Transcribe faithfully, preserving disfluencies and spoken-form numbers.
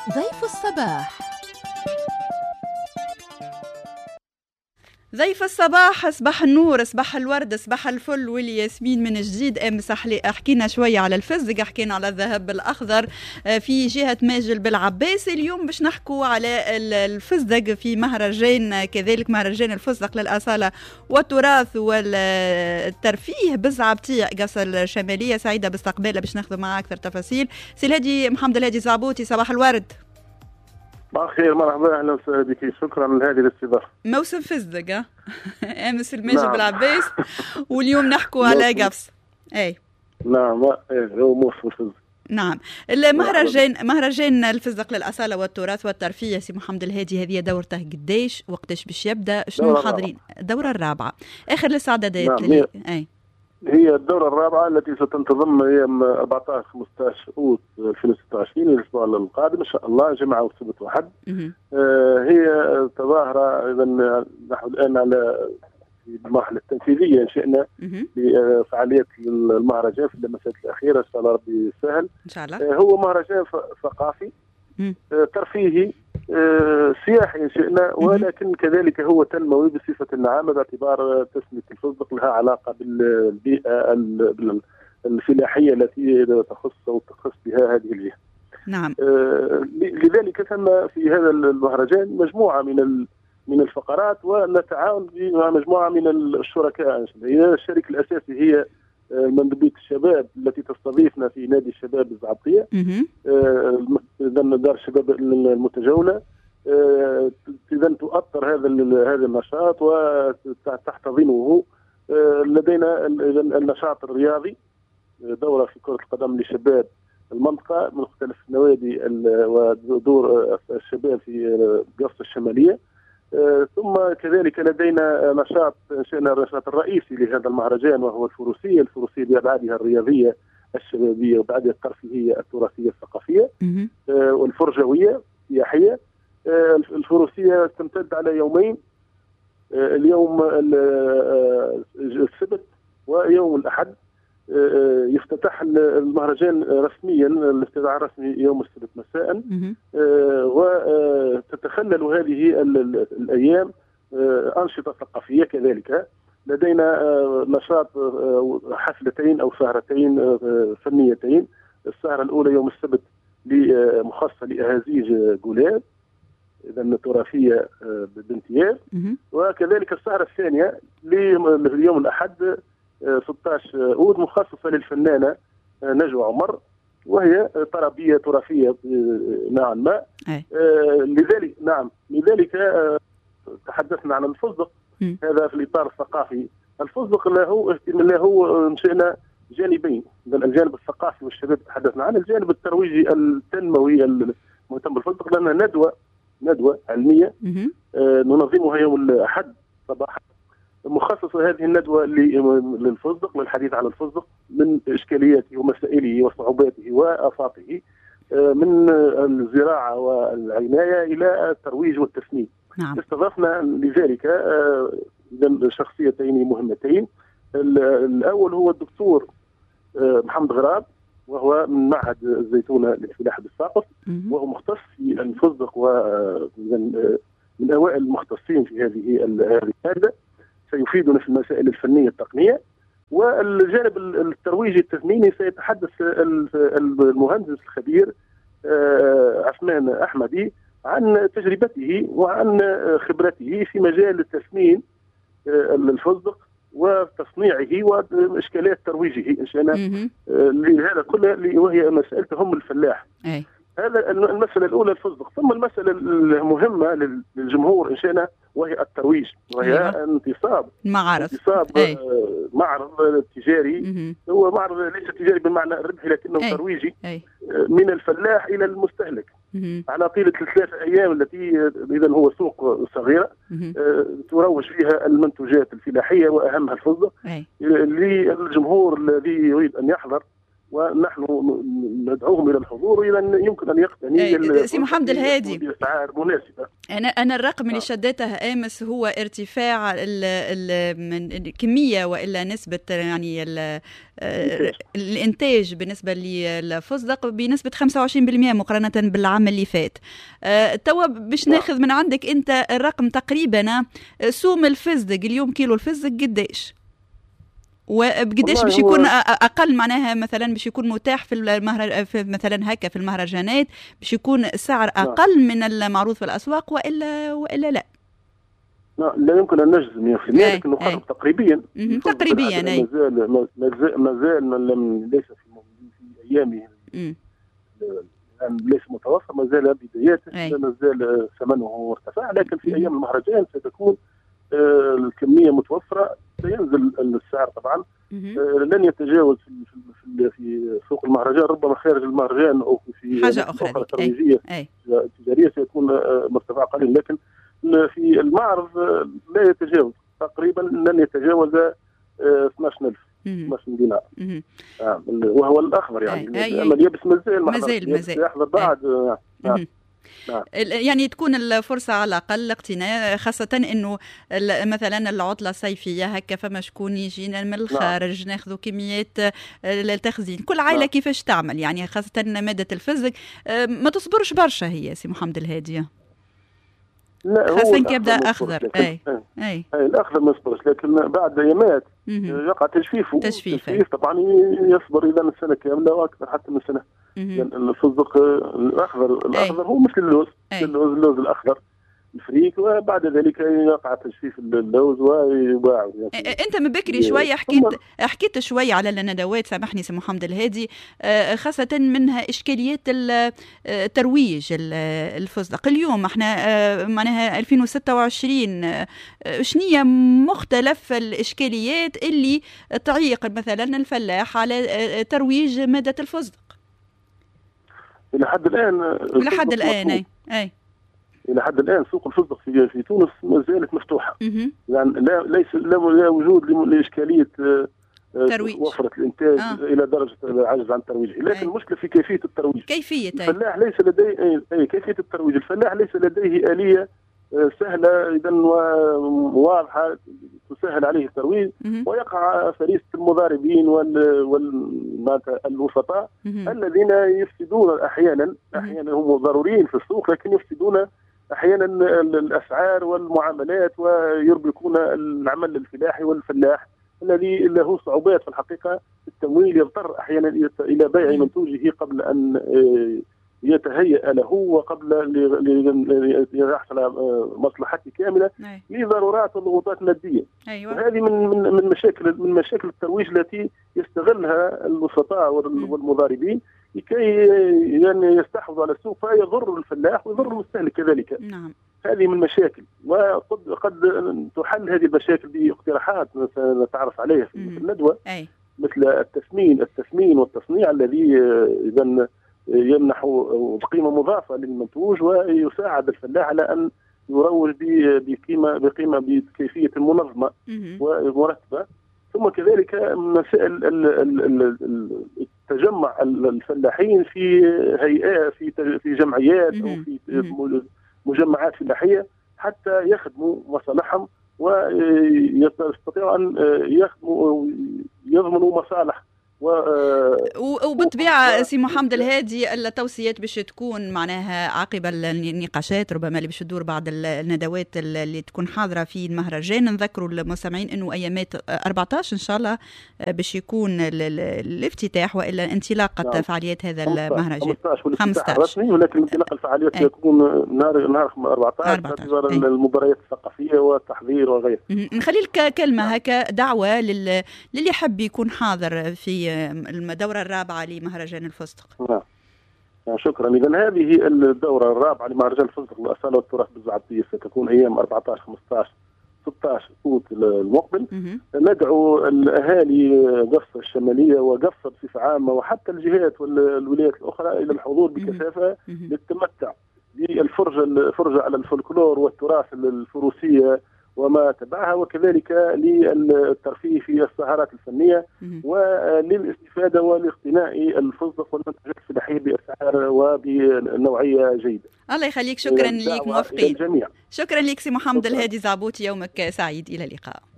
ضيف الصباح. ضيف الصباح، صباح النور، صباح الورد، صباح الفل والياسمين من جديد. امس حكينا شويه على الفزق، حكينا على الذهب الاخضر في جهه ماجل بالعباس. اليوم باش نحكوا على الفزق في مهرجان، كذلك مهرجان الفزق للاصاله والتراث والترفيه بالزعبطيه قصر الشماليه. سعيده باستقبالها باش ناخذ معها اكثر تفاصيل. سي الهادي محمد الهادي زعبوطي، صباح الورد. صباح الخير، مرحبا، اهلا وسهلا بك، شكرا لهذه الاستضافه. موسم فزق ها امس الماجل نعم. بالعباس واليوم نحكوا على قفص. اي نعم، هو موسم فزق. نعم. المهرجان مهرجان الفزق للاصاله والتراث والترفيه سي محمد الهادي، هذه دورته قديش وقتاش باش يبدا؟ شنو محضرين؟ الدوره الرابعه، اخر الاستعدادات. نعم. اللي... اي هي الدورة الرابعة التي ستنتظم أيام أربعة عشر خمسة عشر أوت ألفين وستة وعشرين الأسبوع القادم إن شاء الله، جمعة والسبت وحد. آه هي تظاهرة إذا نحن الآن على المرحلة التنفيذية، إن شئنا لفعالية المهرجان في اللمسات الأخيرة، إن شاء الله ربي يسهل إن شاء الله. آه هو مهرجان ثقافي آه ترفيهي آه سياحي إن شئنا، ولكن كذلك هو تنموي بصفة عامة، باعتبار تسمية الفزق لها علاقة بالبيئة الفلاحية التي تخص أو تخص بها هذه الجهة. نعم. آه لذلك تم في هذا المهرجان مجموعة من من الفقرات، ونتعاون مع مجموعة من الشركاء. الشريك الأساسي هي منظومة الشباب التي تستضيفنا في نادي الشباب الزعبطية، اذا دار الشباب المتجولة، اذا تؤطر هذا هذا النشاط وتحتضنه. لدينا النشاط الرياضي، دورة في كرة القدم لشباب المنطقة من مختلف النوادي ودور الشباب في قصر الشمالية. ثم كذلك لدينا نشاط شئنا النشاط الرئيسي لهذا المهرجان، وهو الفروسية الفروسية بأبعادها الرياضية الشبابية وبعدها الترفيهية التراثية الثقافية والفرجوية السياحية. الفروسية تمتد على يومين، اليوم السبت ويوم الأحد. يفتتح المهرجان رسميا، الافتتاح الرسمي يوم السبت مساء، وتتخلل هذه الأيام أنشطة ثقافية. كذلك لدينا نشاط حفلتين أو سهرتين فنيتين. السهرة الأولى يوم السبت مخصصة لأهازيج جولان، إذا تراثية بامتياز، وكذلك السهرة الثانية ليوم الأحد ستة عشر أود مخصصة للفنانة نجوى عمر، وهي طربية تراثية نوعا ما. آه لذلك نعم لذلك آه تحدثنا عن الفزق. هذا في الإطار الثقافي. الفزق له له نشأنا جانبين، الجانب الثقافي والشباب تحدثنا عنه، الجانب الترويجي التنموي المهتم بالفزق، لأنها ندوة ندوة علمية آه ننظمها يوم الأحد صباحا، مخصصة هذه الندوة للفزق، للحديث عن الفزق من إشكالياته ومسائله وصعوباته وآفاقه، من الزراعة والعناية إلى الترويج والتسميم. نعم. استضفنا لذلك شخصيتين مهمتين. الأول هو الدكتور محمد غراب، وهو من معهد الزيتونة للفلاحة بالساقط، وهو مختص في الفزق ومن أوائل المختصين في هذه المادة، سيفيدنا في المسائل الفنية التقنية. والجانب الترويجي التثميني سيتحدث المهندس الخبير عثمان أحمدي عن تجربته وعن خبرته في مجال التثمين الفزق وتصنيعه وإشكالات ترويجه إن شاء الله. لهذا كله وهي مسألة تهم الفلاح. أي. هذا المسألة الأولى الفزق. ثم المسألة المهمة للجمهور إن شئنا وهي الترويج، وهي أيوة. انتصاب معرض انتصاب أي. معرض تجاري. مم. هو معرض ليس تجاري بمعنى الربحي، لكنه أي. ترويجي أي. من الفلاح إلى المستهلك. مم. على طيلة الثلاثة أيام التي إذا هو سوق صغيرة تروج فيها المنتوجات الفلاحية وأهمها الفزق للجمهور الذي يريد أن يحضر ونحن ندعوهم الى الحضور، واذا يمكن ان يقتني سي محمد الهادي باسعار مناسبه. انا انا الرقم اللي شديتها امس هو ارتفاع ال ال من الكميه والا نسبه يعني ال الانتاج بالنسبه للفستق بنسبه خمسة وعشرين بالمئة مقارنه بالعام اللي فات. توا باش ناخذ من عندك انت الرقم تقريبا، سوم الفستق اليوم كيلو الفستق قديش؟ وبقديش باش يكون اقل معناها مثلا باش يكون متاح في المهر في مثلا هكا في المهرجانات باش يكون السعر اقل من المعروض في الاسواق والا والا لا؟ لا, لا يمكن ان نجزم مئة بالمئة، لكن نقرب تقريبا تقريبا. ما زال ما زال لم ليس في في ايامه يعني ليس متوفر، ما زال بداياته، ما زال ثمنه ارتفع، لكن في ايام المهرجان ستكون الكميه متوفره، سينزل السعر طبعا. لن يتجاوز في في في سوق المهرجان، ربما خارج المهرجان او في حاجه اخرى ترويجيه تجاريه سيكون مرتفع قليل، لكن في المعرض لا يتجاوز تقريبا، لن يتجاوز اثناش ألف اثناش دينار، آه. وهو الاخضر يعني. اما اليابس مازال مازال مازال يحضر بعد. آه. آه. نعم. يعني تكون الفرصة على الأقل الاقتناء، خاصة أنه مثلا العطلة الصيفية هكا فما شكون يجينا من الخارج. نعم. ناخذوا كميات للتخزين، كل عائلة نعم. كيفاش تعمل يعني، خاصة مادة الفستق ما تصبرش برشا هي سي محمد الهادي، خاصة كيبدا أخضر. أي. أي. أي الأخضر ما يصبرش، لكن بعد أيامات يقع تجفيفه. تجفيف. تجفيف طبعا يصبر إذا السنة كاملة وأكثر حتى من سنة. يعني الفستق الأخضر الأخضر هو مثل اللوز، اللوز اللوز الأخضر الفريك، وبعد ذلك يقع تجفيف اللوز ويباع. يعني انت من بكري شويه حكيت حكيت شويه على الندوات، سامحني سي محمد الهادي، خاصه منها اشكاليات الترويج الفستق. اليوم احنا معناها ألفين وستة وعشرين، شنية مختلف الاشكاليات اللي تعيق مثلا الفلاح على ترويج ماده الفستق الى حد الان؟ الى حد الان اي اي الى حد الان سوق الفستق في في تونس ما زالت مفتوحه. يعني لا ليس لا وجود لاشكاليه ترويج وفره الانتاج آه. الى درجه العجز عن ترويجه، لكن أي. المشكله في كيفيه الترويج. كيفيه الفلاح ليس لديه اي كيفيه الترويج، الفلاح ليس لديه اليه سهله اذا وواضحه تسهل عليه الترويج، ويقع فريسه المضاربين وال والوسطاء الذين يفسدون احيانا احيانا هم ضروريين في السوق، لكن يفسدون احيانا الاسعار والمعاملات، ويربكون العمل الفلاحي والفلاح الذي له صعوبات في الحقيقه التمويل، يضطر احيانا الى بيع منتوجه قبل ان يتهيأ له وقبل ليحصل مصلحته كامله لضرورات وضغوطات ماديه. أيوة. وهذه من من من مشاكل من مشاكل الترويج التي يستغلها الوسطاء والمضاربين لكي يعني يستحوذوا على السوق، فيضر الفلاح ويضر المستهلك كذلك. نعم. هذه من مشاكل، وقد قد تحل هذه المشاكل باقتراحات نتعرف عليها في الندوه. أي. مثل التثمين التثمين والتصنيع الذي اذا يمنح قيمه مضافه للمنتوج ويساعد الفلاح على ان يروج بقيمه بقيمه بكيفيه منظمه ومرتبه. ثم كذلك مسائل تجمع الفلاحين في هيئات في في جمعيات او في مجمعات فلاحيه حتى يخدموا مصالحهم ويستطيعوا ان يخدموا يضمنوا مصالح. وبالطبيعه سي محمد الهادي التوصيات باش تكون معناها عقب النقاشات ربما اللي باش تدور بعد الندوات اللي تكون حاضره في المهرجان. نذكروا المستمعين انه ايامات أربعة عشر ان شاء الله باش يكون الافتتاح والا انطلاقه نعم. فعاليات هذا المهرجان خمسة عشر رسمي، ولكن انطلاق الفعاليات سيكون نهار نهار أربعة عشر باعتبار المباريات الثقافيه والتحضير وغيره. نخلي لك كلمه هكا دعوه للي يحب يكون حاضر في الدورة الرابعة لمهرجان الفستق. نعم شكرا. إذا هذه الدورة الرابعة لمهرجان الفستق الأصالة والتراث بالزعبية ستكون أيام أربعة عشر خمسة عشر ستة عشر أوت المقبل. ندعو الأهالي قفصة الشمالية وقفصة بصفة عامة وحتى الجهات والولايات الأخرى إلى الحضور بكثافة للتمتع بالفرجة الفرجة على الفولكلور والتراث الفروسية وما تبعها، وكذلك للترفيه في السهرات الفنية وللاستفادة والاقتناء الفستق والمنتجات الفلاحية بأسعار وبنوعية جيدة. الله يخليك، شكرا لك، موفقين. الجميع. شكرا لك سي محمد الهادي زعبوتي، يومك سعيد، إلى اللقاء.